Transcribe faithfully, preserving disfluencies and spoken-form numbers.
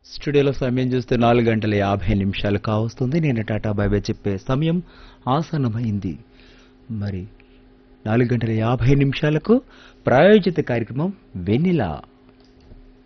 స్టూడియోలో సమయం చూస్తే నాలుగు గంటల యాభై నిమిషాలు కావస్తుంది. నేను టాటా బై బై చెప్పే సమయం ఆసన్నమైంది. మరి నాలుగు గంటల యాభై నిమిషాలకు ప్రాయోజిత కార్యక్రమం వెన్నెల